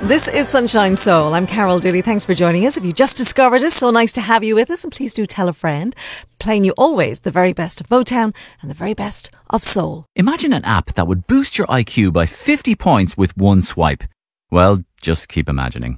This is Sunshine Soul. I'm Carol Dooley. Thanks for joining us. If you just discovered us, so nice to have you with us. And please do tell a friend. Playing you always the very best of Motown and the very best of soul. Imagine an app that would boost your IQ by 50 points with one swipe. Well, just keep imagining.